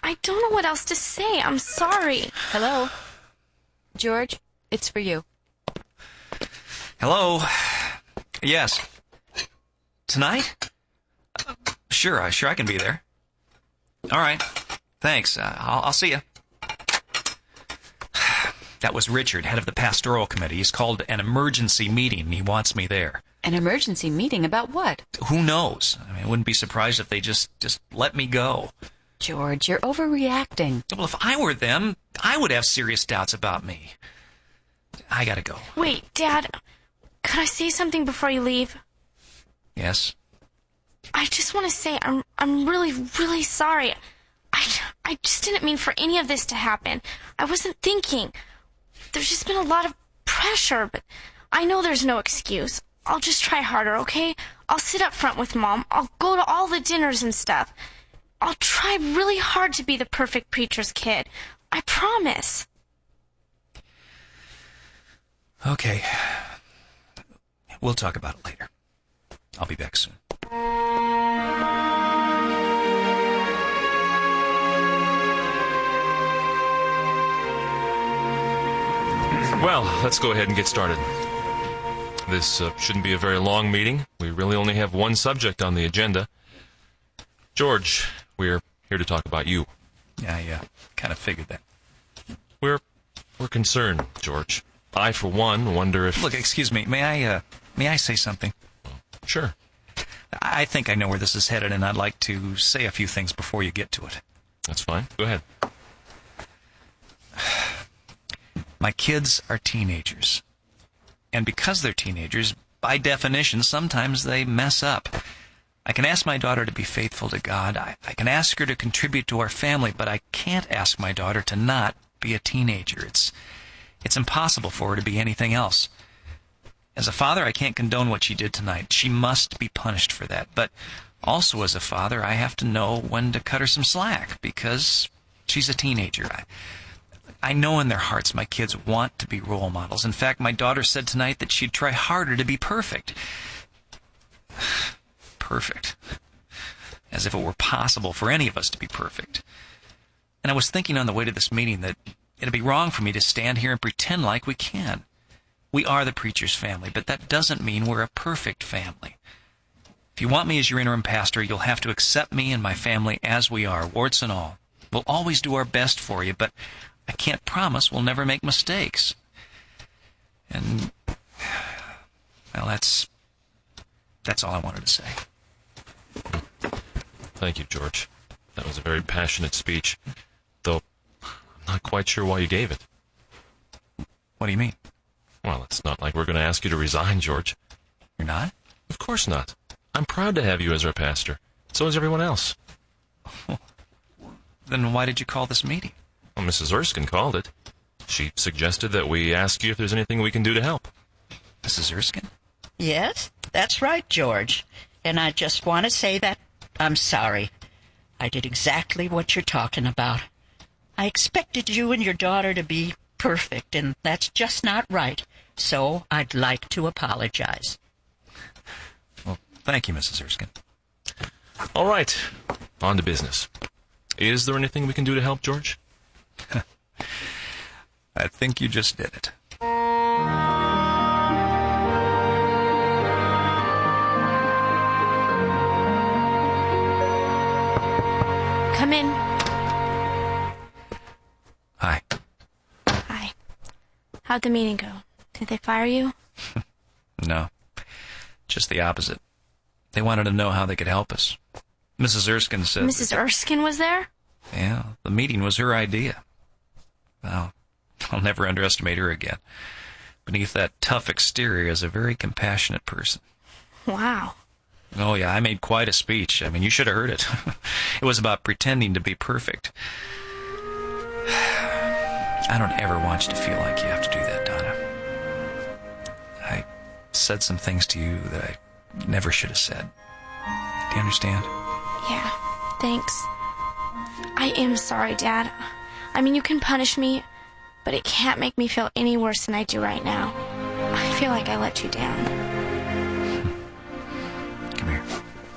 I don't know what else to say. I'm sorry. Hello? George, it's for you. Hello? Yes. Tonight? Sure, I can be there. All right. Thanks. I'll see you. That was Richard, head of the pastoral committee. He's called an emergency meeting. He wants me there. An emergency meeting about what? Who knows? I wouldn't be surprised if they just let me go. George, you're overreacting. Well, if I were them, I would have serious doubts about me. I gotta go. Wait, Dad, could I say something before you leave? Yes? I just want to say I'm really, really sorry. I just didn't mean for any of this to happen. I wasn't thinking. There's just been a lot of pressure, but I know there's no excuse. I'll just try harder, okay? I'll sit up front with Mom. I'll go to all the dinners and stuff. I'll try really hard to be the perfect preacher's kid. I promise. Okay. We'll talk about it later. I'll be back soon. Well, let's go ahead and get started. This shouldn't be a very long meeting. We really only have one subject on the agenda. George, we're here to talk about you. Yeah, I kind of figured that. We're concerned, George. I, for one, wonder if... Look, excuse me. May I say something? Sure. I think I know where this is headed, and I'd like to say a few things before you get to it. That's fine. Go ahead. My kids are teenagers. And because they're teenagers, by definition, sometimes they mess up. I can ask my daughter to be faithful to God. I can ask her to contribute to our family, but I can't ask my daughter to not be a teenager. It's impossible for her to be anything else. As a father, I can't condone what she did tonight. She must be punished for that. But also as a father, I have to know when to cut her some slack, because she's a teenager. I know in their hearts my kids want to be role models. In fact, my daughter said tonight that she'd try harder to be perfect. Perfect. As if it were possible for any of us to be perfect. And I was thinking on the way to this meeting that it'd be wrong for me to stand here and pretend like we can. We are the preacher's family, but that doesn't mean we're a perfect family. If you want me as your interim pastor, you'll have to accept me and my family as we are, warts and all. We'll always do our best for you, but I can't promise we'll never make mistakes. And, well, that's all I wanted to say. Thank you, George. That was a very passionate speech, though I'm not quite sure why you gave it. What do you mean? Well, it's not like we're going to ask you to resign, George. You're not? Of course not. I'm proud to have you as our pastor. So is everyone else. Then why did you call this meeting? Well, Mrs. Erskine called it. She suggested that we ask you if there's anything we can do to help. Mrs. Erskine? Yes, that's right, George. And I just want to say that I'm sorry. I did exactly what you're talking about. I expected you and your daughter to be perfect, and that's just not right. So I'd like to apologize. Well, thank you, Mrs. Erskine. All right, on to business. Is there anything we can do to help, George? I think you just did it. Come in. Hi. Hi. How'd the meeting go? Did they fire you? No. Just the opposite. They wanted to know how they could help us. Mrs. Erskine said... Mrs. Erskine was there? Yeah, the meeting was her idea. Well, I'll never underestimate her again. Beneath that tough exterior is a very compassionate person. Wow. Oh, yeah, I made quite a speech. I mean, you should have heard it. It was about pretending to be perfect. I don't ever want you to feel like you have to do that, Donna. I said some things to you that I never should have said. Do you understand? Yeah, thanks. I am sorry, Dad. I mean, you can punish me, but it can't make me feel any worse than I do right now. I feel like I let you down.